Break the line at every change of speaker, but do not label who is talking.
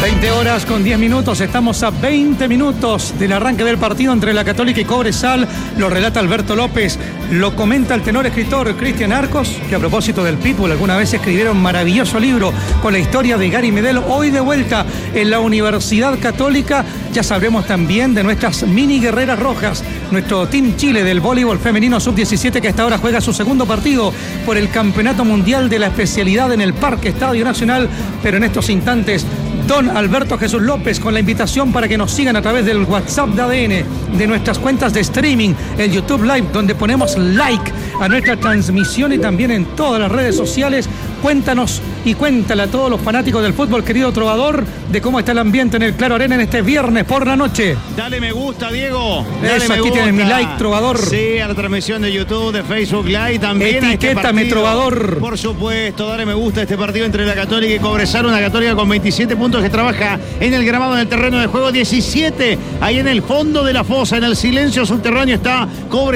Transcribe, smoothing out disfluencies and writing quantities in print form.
20 horas con 10 minutos, estamos a 20 minutos del arranque del partido entre la Católica y Cobresal. Lo relata Alberto López, lo comenta el tenor escritor Cristian Arcos, que a propósito del Pitbull alguna vez escribieron un maravilloso libro con la historia de Gary Medel. Hoy de vuelta en la Universidad Católica, ya sabremos también de nuestras mini guerreras rojas, nuestro Team Chile del voleibol femenino sub-17 que hasta ahora juega su segundo partido por el Campeonato Mundial de la especialidad en el Parque Estadio Nacional, pero en estos instantes don Alberto Jesús López con la invitación para que nos sigan a través del WhatsApp de ADN, de nuestras cuentas de streaming, el YouTube Live, donde ponemos like a nuestra transmisión y también en todas las redes sociales. Cuéntanos y cuéntale a todos los fanáticos del fútbol, querido trovador, de cómo está el ambiente en el Claro Arena en este viernes por la noche.
Dale me gusta, Diego. Dale
eso,
me
aquí
gusta.
Tienes mi like, trovador.
Sí, a la transmisión de YouTube, de Facebook Live también.
Etiquétame, trovador.
Por supuesto, dale me gusta a este partido entre la Católica y Cobresal. Una Católica con 27 puntos que trabaja en el gramado, en el terreno de juego. 17, ahí en el fondo de la fosa, en el silencio subterráneo está Cobresal.